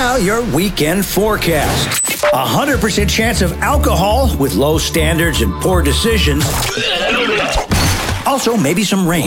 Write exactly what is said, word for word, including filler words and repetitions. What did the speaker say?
now, your weekend forecast. A one hundred percent chance of alcohol with low standards and poor decisions. Also, maybe some rain.